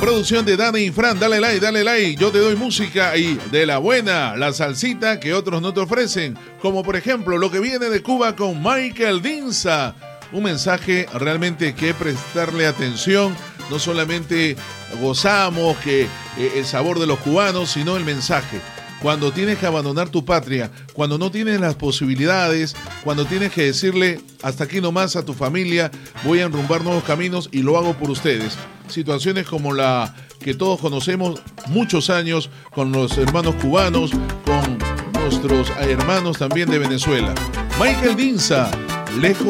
Producción de Dani y Fran, dale like, yo te doy música y de la buena, la salsita que otros no te ofrecen, como por ejemplo lo que viene de Cuba con Michael Dinsa. Un mensaje realmente que prestarle atención, no solamente gozamos que el sabor de los cubanos, sino el mensaje. Cuando tienes que abandonar tu patria, cuando no tienes las posibilidades, cuando tienes que decirle hasta aquí nomás a tu familia, voy a enrumbar nuevos caminos y lo hago por ustedes. Situaciones como la que todos conocemos muchos años con los hermanos cubanos, con nuestros hermanos también de Venezuela. Michael Dinsa, lejos